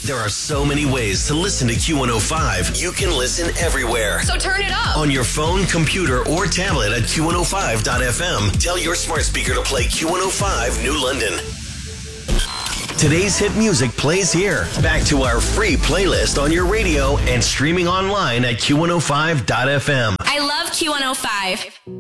There are so many ways to listen to Q105. You can listen everywhere. So turn it up. On your phone, computer, or tablet at Q105.FM. Tell your smart speaker to play Q105 New London. Today's hit music plays here. Back to our free playlist on your radio and streaming online at Q105.FM. I love Q105.